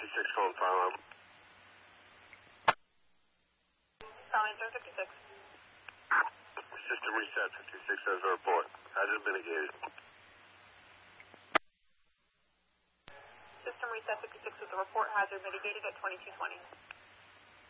56 calling fire alarm. Calling 56. System reset. 56 has a report. Hazard mitigated. System reset 56 with the report. Hazard mitigated at 2220.